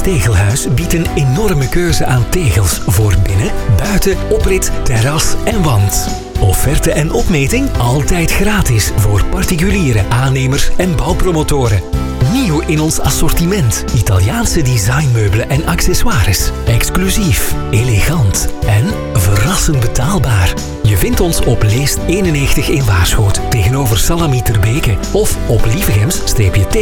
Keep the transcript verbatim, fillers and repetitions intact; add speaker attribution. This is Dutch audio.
Speaker 1: Tegelhuis biedt een enorme keuze aan tegels voor binnen, buiten, oprit, terras en wand. Offerte en opmeting altijd gratis voor particuliere aannemers en bouwpromotoren. Nieuw in ons assortiment. Italiaanse designmeubelen en accessoires. Exclusief, elegant en verrassend betaalbaar. Je vindt ons op Leest eenennegentig in Waarschoot tegenover Salami ter Beke of op Lievegems-T